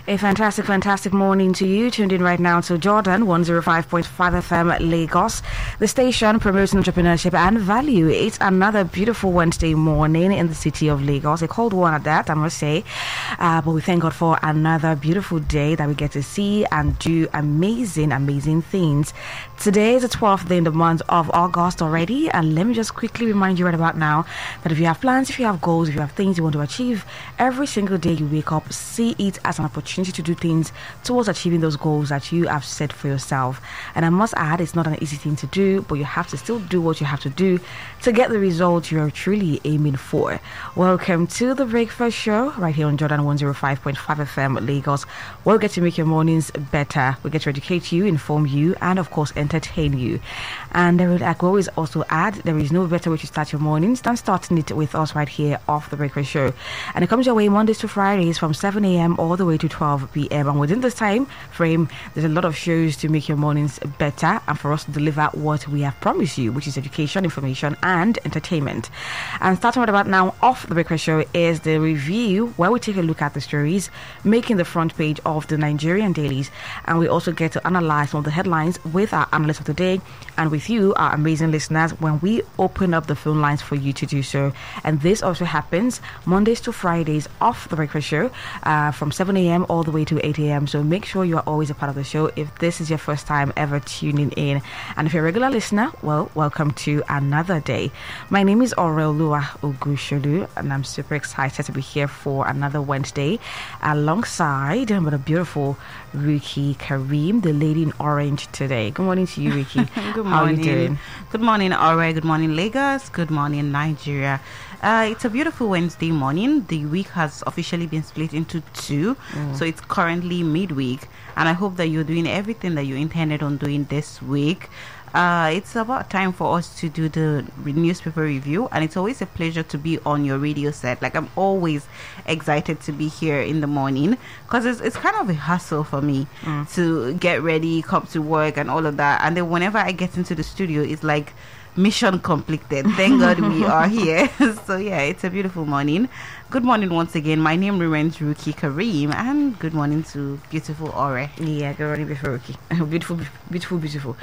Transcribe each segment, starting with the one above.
A fantastic morning to you. Tuned in right now to Jordan 105.5 FM Lagos. The station promotes entrepreneurship and value. It's another beautiful Wednesday morning in the city of Lagos. A cold one at that, I must say. But we thank God for another beautiful day that we get to see and do amazing things. Today is the 12th day in the month of August already. And let me just quickly remind you right about now that if you have plans, if you have goals, if you have things you want to achieve, every single day you wake up, see it as an opportunity to do things towards achieving those goals that you have set for yourself. And I must add, it's not an easy thing to do, but you have to still do what you have to do to get the results you're truly aiming for. Welcome to the Breakfast Show right here on Jordan 105.5 FM Lagos. We'll get to make your mornings better. We get to educate you, inform you, and of course entertain you. And I will always also add, there is no better way to start your mornings than starting it with us right here off the Breakfast Show. And it comes your way Mondays to Fridays from 7 a.m. all the way to 12 p.m. And within this time frame, there's a lot of shows to make your mornings better and for us to deliver what we have promised you, which is education, information, and entertainment. And starting right about now off the Breakfast Show is the review, where we take a look at the stories making the front page of the Nigerian dailies. And we also get to analyze some of the headlines with our analyst of the day and with you, our amazing listeners, when we open up the phone lines for you to do so. And this also happens Mondays to Fridays off the Breakfast Show from 7 a.m. all the way to 8 a.m. So make sure you are always a part of the show if this is your first time ever tuning in. And if you're a regular listener, well, welcome to another day. My name is Orelua Ogusholu, and I'm super excited to be here for another Wednesday alongside a beautiful Ricky Kareem, the lady in orange today. Good morning to you, Ricky. Good morning. How are you doing? Good morning, Ore. Good morning, Lagos. Good morning, Nigeria. It's a beautiful Wednesday morning. The week has officially been split into two, so it's currently midweek, and I hope that you're doing everything that you intended on doing this week. It's about time for us to do the newspaper review, and it's always a pleasure to be on your radio set. Like, I'm always excited to be here in the morning because it's kind of a hassle for me to get ready, come to work, and all of that. And then whenever I get into the studio, it's like mission completed. Thank God we are here. So yeah, it's a beautiful morning. Good morning once again. My name remains Ruki Kareem, and good morning to beautiful Ore. Yeah, good morning, beautiful Ruki. Beautiful.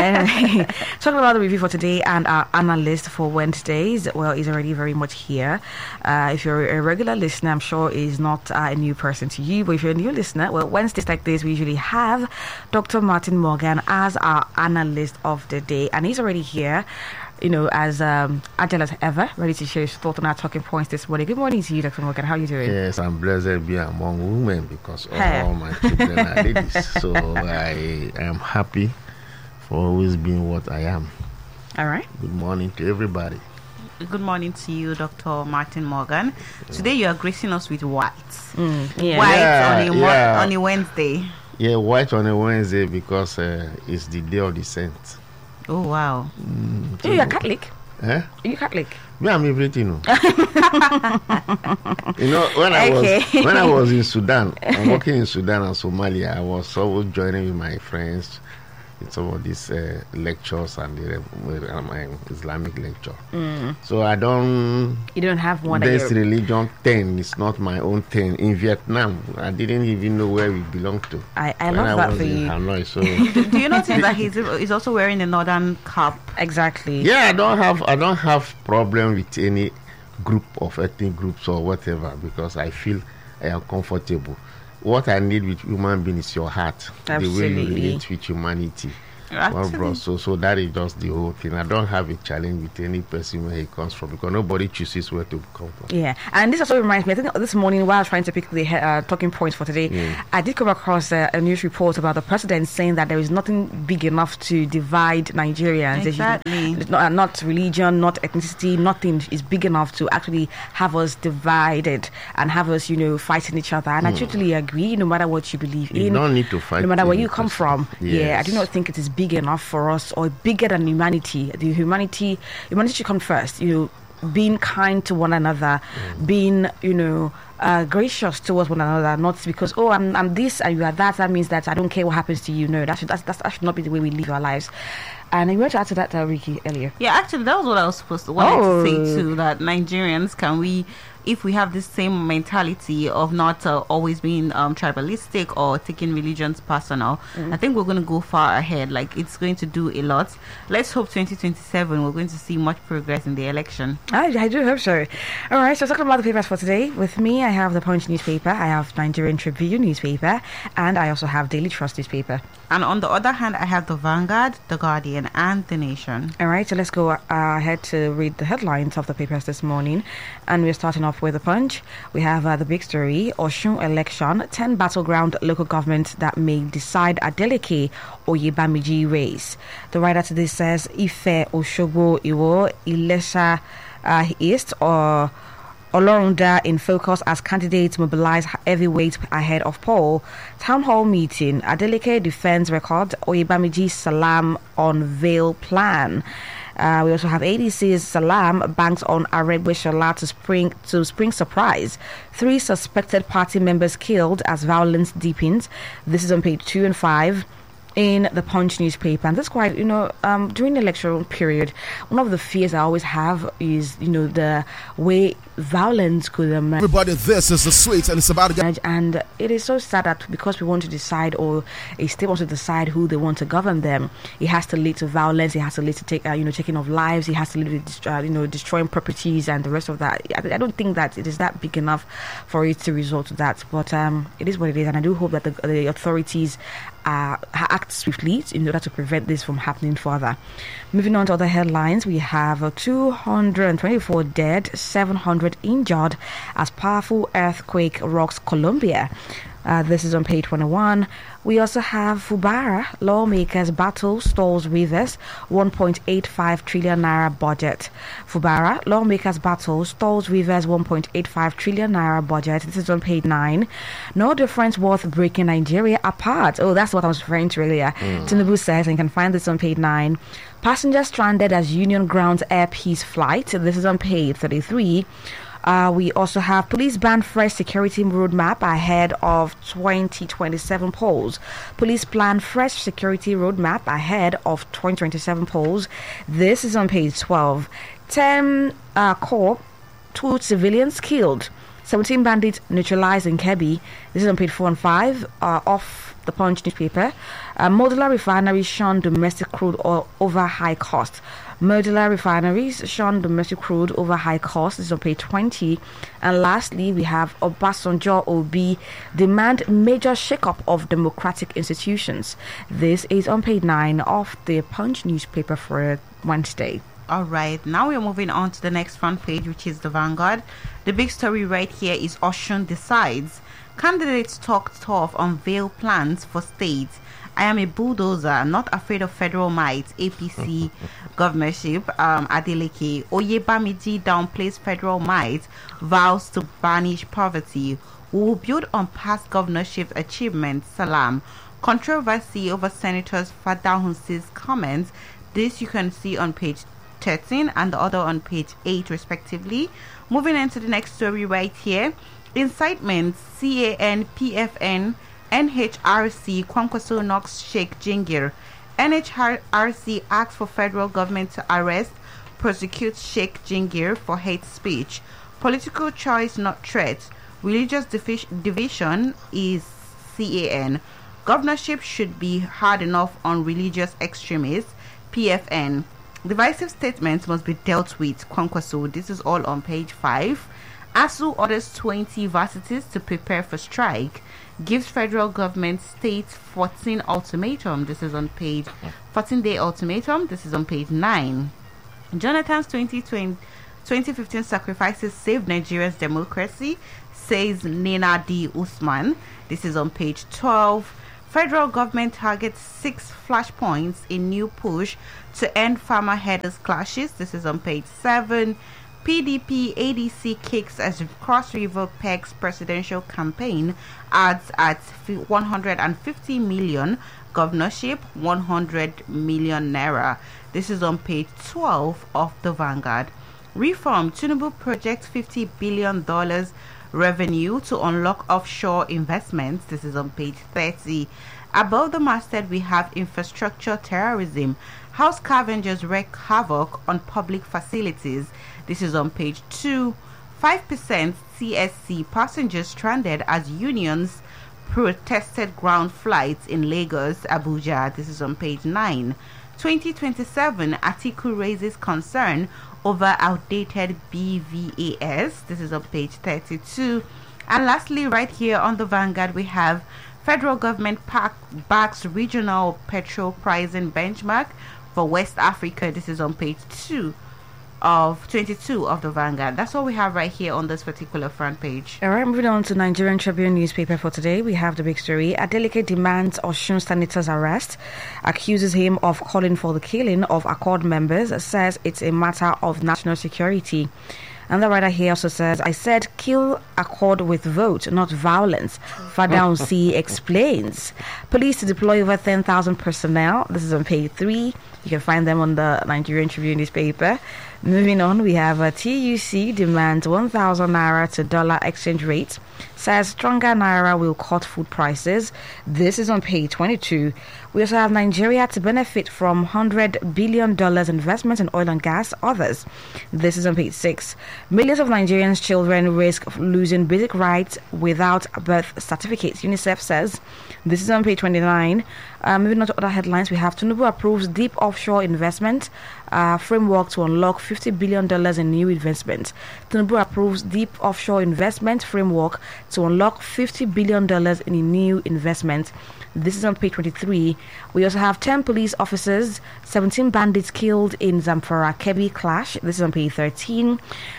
Talking about the review for today and our analyst for Wednesdays, well, is already very much here. If you're a regular listener, I'm sure is not a new person to you, but if you're a new listener, well, Wednesdays like this, we usually have Dr. Martin Morgan as our analyst of the day, and he's already here, as agile as ever, ready to share his thoughts on our talking points this morning. Good morning to you, Dr. Morgan. How are you doing? Yes, I'm blessed to be among women because all my children are ladies. So I am happy for always being what I am. All right. Good morning to everybody. Good morning to you, Dr. Martin Morgan. Today you are gracing us with white. White on a Wednesday. Yeah, white on a Wednesday because it's the day of the saints. Oh wow! You're a Catholic? Eh? Are you Catholic? Me, I'm everything. When I was in Sudan, I'm working in Sudan and Somalia. I was always joining with my friends in some of these lectures and my Islamic lecture. So I don't. You don't have one. This religion thing is not my own thing. In Vietnam, I didn't even know where we belong to. I love that for you. Hanoi, so do you notice that he's also wearing a northern cap? Exactly. Yeah, I don't have problem with any group of ethnic groups or whatever because I feel I am comfortable. What I need with human being is your heart. Absolutely. The way you relate with humanity. Well, bro, so that is just the whole thing. I don't have a challenge with any person where he comes from because nobody chooses where to come from. Yeah, and this also reminds me, I think this morning while I was trying to pick the talking points for today, I did come across a news report about the president saying that there is nothing big enough to divide Nigerians. Exactly. Not religion, not ethnicity, nothing is big enough to actually have us divided and have us, fighting each other. And I totally agree, no matter what you believe in. You don't need to fight. No matter where you come from. Yes. Yeah, I do not think it is big enough for us or bigger than humanity. Humanity should come first. Being kind to one another, being gracious towards one another, not because I'm this and you are that. That means that I don't care what happens to you. No, that should not be the way we live our lives. And you went to add to that, Ricky, earlier. Yeah, actually, that was what I was supposed to wanted to say too. That Nigerians, if we have this same mentality of not always being tribalistic or taking religions personal, I think we're going to go far ahead. Like, it's going to do a lot. Let's hope 2027 we're going to see much progress in the election. I do hope so. All right, so talking about the papers for today, with me I have the Punch newspaper, I have Nigerian Tribune newspaper, and I also have Daily Trust newspaper. And on the other hand, I have the Vanguard, the Guardian, and the Nation. All right, so let's go ahead to read the headlines of the papers this morning. And we're starting off with the Punch. We have the big story, Osun election, 10 battleground local governments that may decide Adeleke Oyebamiji race. The writer to this says, Ife, Osogbo, Iwo, Ilesha East, or Olorunda in focus as candidates mobilize heavyweight ahead of poll. Town hall meeting. Adeleke defends record. Oyebamiji Salam unveil plan. We also have ADC's Salam banks on Aregbe Shola to spring surprise. 3 suspected party members killed as violence deepens. This is on page 2 and 5. In the Punch newspaper, and that's quite, during the electoral period, one of the fears I always have is, the way violence could everybody, this is the sweet, and it's about to get. And it is so sad that because we want to decide, or a state wants to decide who they want to govern them, it has to lead to violence. It has to lead to taking of lives. It has to lead to destroying properties and the rest of that. I don't think that it is that big enough for it to result to that. But it is what it is, and I do hope that the authorities act swiftly in order to prevent this from happening further. Moving on to other headlines, we have 224 dead, 700 injured as powerful earthquake rocks Colombia. This is on page 21. We also have Fubara, lawmakers battle stalls Rivers 1.85 trillion naira budget. Fubara, lawmakers battle stalls Rivers 1.85 trillion naira budget. This is on page 9. No difference worth breaking Nigeria apart. Oh, that's what I was referring to earlier. Tinubu says, and you can find this on page 9. Passengers stranded as Union grounds Air Peace flight. This is on page 33. We also have police ban fresh security roadmap ahead of 2027 polls. Police plan fresh security roadmap ahead of 2027 polls. This is on page 12. 10 corps, 2 civilians killed. 17 bandits neutralized in Kebbi. This is on page 4 and 5 of the Punch newspaper. Modular refineries shun domestic crude oil over high cost. Modular refineries shun domestic crude over high cost. This is on page 20. And lastly, we have Obasanjo Obi demand major shake-up of democratic institutions. This is on page 9 of the Punch newspaper for Wednesday. All right, now we're moving on to the next front page, which is the Vanguard. The big story right here is Osun decides. Candidates talk tough, unveil plans for states. I am a bulldozer, not afraid of federal might. APC governorship, Adeleke. Oyebamiji downplays federal might, vows to banish poverty. We will build on past governorship achievements. Salam. Controversy over Senators Fadahunsi's comments. This you can see on page 13 and the other on page 8 respectively. Moving into the next story right here. Incitement, CAN, PFN, NHRC, Kwankwaso knocks Sheikh Jingir. NHRC asks for federal government to arrest, prosecute Sheikh Jingir for hate speech. Political choice, not threat. Religious division is CAN. Governorship should be hard enough on religious extremists. PFN. Divisive statements must be dealt with. Kwankwaso. This is all on page 5. ASU orders 20 varsities to prepare for strike. Gives federal government states 14 ultimatum. This is on page 14-day ultimatum. This is on page 9. Jonathan's 2015 sacrifices saved Nigeria's democracy, says Nina D. Usman. This is on page 12. Federal government targets 6 flashpoints in new push to end farmer headers clashes. This is on page 7. PDP ADC kicks as Cross River pegs presidential campaign, adds at 150 million, governorship 100 million naira. This is on page 12 of the Vanguard. Reform, Tinubu projects $50 billion revenue to unlock offshore investments. This is on page 30. Above the masthead, we have infrastructure terrorism. How scavengers wreak havoc on public facilities. This is on page 2. 5% CSC passengers stranded as unions protested ground flights in Lagos, Abuja. This is on page 9. 2027, Atiku raises concern over outdated BVAS. This is on page 32. And lastly, right here on the Vanguard, we have federal government backs regional petrol pricing benchmark for West Africa. This is on page 22 of the Vanguard. That's all we have right here on this particular front page. All right, moving on to Nigerian Tribune newspaper for today. We have the big story. Adeleke demands Osun senator's arrest, accuses him of calling for the killing of Accord members, says it's a matter of national security. And the writer here also says, I said kill Accord with vote, not violence. Fadausi explains. Police to deploy over 10,000 personnel. This is on page 3. You can find them on the Nigerian Tribune newspaper. Moving on, we have a TUC demands 1,000 naira to dollar exchange rate. Says stronger naira will cut food prices. This is on page 22. We also have Nigeria to benefit from $100 billion investment in oil and gas. Others. This is on page 6. Millions of Nigerians' children risk of losing basic rights without birth certificates, UNICEF says. This is on page 29. Moving on to other headlines, we have Tinubu approves deep offshore investment framework to unlock $50 billion in new investment. Tinubu approves deep offshore investment framework to unlock $50 billion in a new investment. This is on page 23. We also have 10 police officers, 17 bandits killed in Zamfara Kebbi clash. This is on page 13.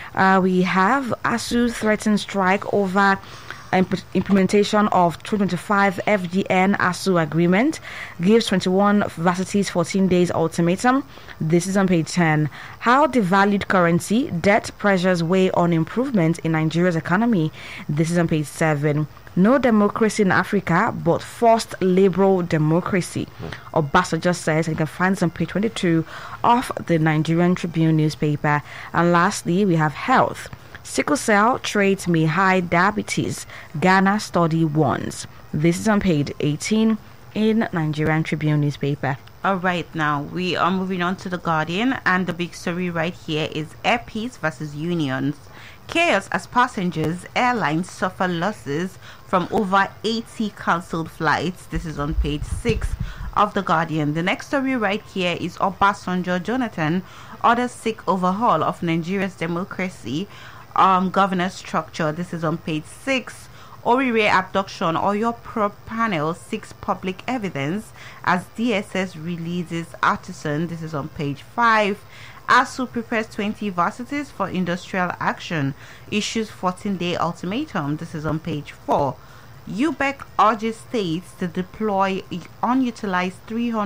We have ASU threatens strike over implementation of 2025 FGN ASU agreement, gives 21 varsities 14 days ultimatum. This is on page 10. How devalued currency, debt pressures weigh on improvement in Nigeria's economy. This is on page 7. No democracy in Africa, but forced liberal democracy. Obasanjo says, and you can find this on page 22 of the Nigerian Tribune newspaper. And lastly, we have health. Sickle cell traits may hide diabetes. Ghana study warns. This is on page 18 in Nigerian Tribune newspaper. All right, now we are moving on to The Guardian, and the big story right here is Air Peace versus unions. Chaos as passengers, airlines suffer losses from over 80 cancelled flights. This is on page 6 of The Guardian. The next story right here is Obasanjo Jonathan orders sick overhaul of Nigeria's democracy governance structure. This is on page 6. Orire abduction, Oyo probe panel seeks public evidence as DSS releases artisan. This is on page 5. ASU prepares 20 varsities for industrial action, issues 14-day ultimatum. This is on page 4. UBEC urges states to deploy unutilized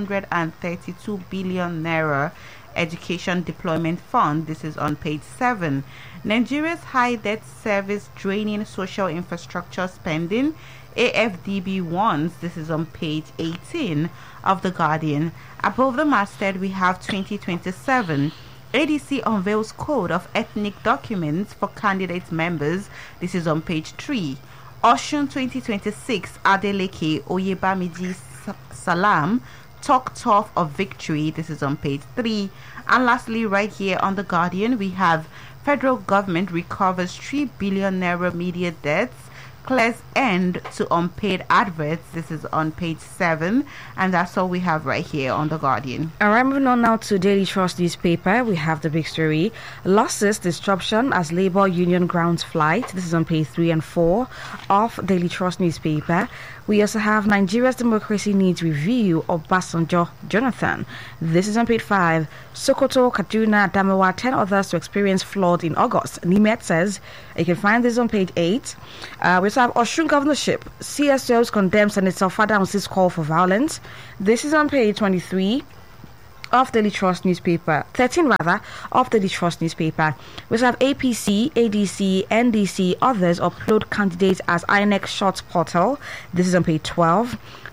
332 billion naira education deployment fund. This is on page 7. Nigeria's high debt service draining social infrastructure spending. AFDB warns. This is on page 18 of The Guardian. Above the masthead, we have 2027. ADC unveils code of ethnic documents for candidate members. This is on page 3. Osun 2026, Adeleke Oyebamiji Salam talk tough of victory. This is on page 3. And lastly, right here on The Guardian, we have federal government recovers 3 billion naira media debts, clears end to unpaid adverts. This is on page 7, and that's all we have right here on The Guardian. All right, moving on now to Daily Trust newspaper. We have the big story: losses, disruption as labor union grounds flight. This is on page 3 and 4 of Daily Trust newspaper. We also have Nigeria's democracy needs review of Obasanjo Jonathan. This is on page 5. Sokoto, Kaduna, Damawa, 10 others to experience flood in August. Nimet says. You can find this on page 8. We also have Osun governorship. CSOs condemn Senator Fadausi's call for violence. This is on page 23 of Daily Trust newspaper, 13 rather, of Daily Trust newspaper. We also have APC, ADC, NDC, others upload candidates as INEC short portal. This is on page 12.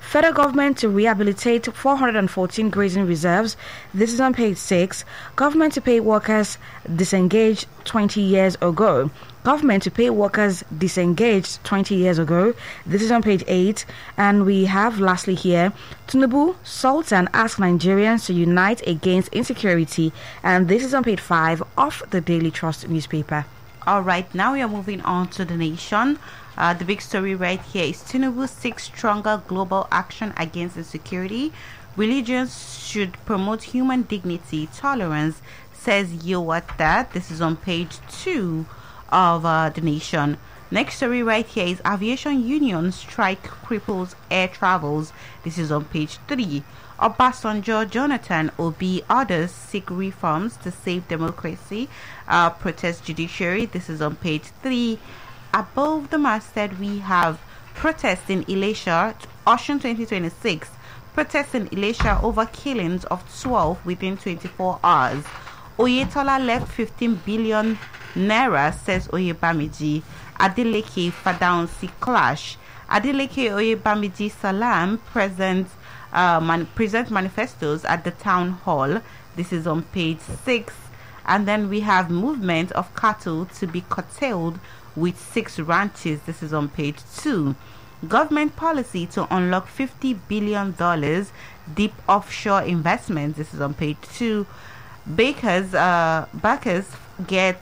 Federal government to rehabilitate 414 grazing reserves. This is on page 6. Government to pay workers disengaged 20 years ago. Government to pay workers disengaged 20 years ago. This is on page 8. And we have lastly here, Tinubu, Sultan ask Nigerians to unite against insecurity. And this is on page 5 of the Daily Trust newspaper. All right, now we are moving on to The Nation. The big story right here is Tinubu seeks stronger global action against insecurity. Religions should promote human dignity, tolerance, says Yowata. This is on page 2 of The Nation. Next story right here is Aviation Union strike cripples air travels. This is on page 3. Obasanjo, Jonathan, Obi, others seek reforms to save democracy. Protest judiciary. This is on page 3. Above the masthead, we have protest in Elisha, Ocean 2026. Protest in Elisha over killings of 12 within 24 hours. Oyetola left 15 billion naira, says Oyebamiji. Adeleke Fadaunsi clash. Adeleke Oyebamiji Salam present manifestos at the town hall. This is on page 6. And then we have movement of cattle to be curtailed with 6 ranches. This is on page 2. Government policy to unlock $50 billion deep offshore investments. This is on page 2. Backers get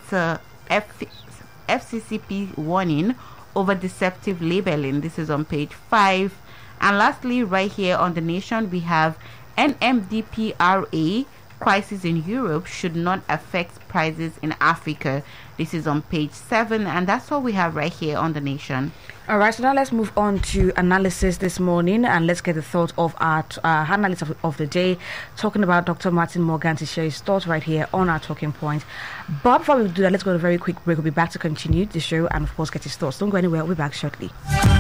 FCCP warning over deceptive labeling. This is on page 5. And lastly, right here on The Nation, we have NMDPRA. Crisis in Europe should not affect prices in Africa. This is on page 7, and that's all we have right here on The Nation. All right, so now let's move on to analysis this morning, and let's get the thought of our analyst of the day, talking about Dr. Martin Morgan to share his thoughts right here on our talking point. But before we do that, let's go to a very quick break. We'll be back to continue the show and, of course, get his thoughts. Don't go anywhere. We'll be back shortly.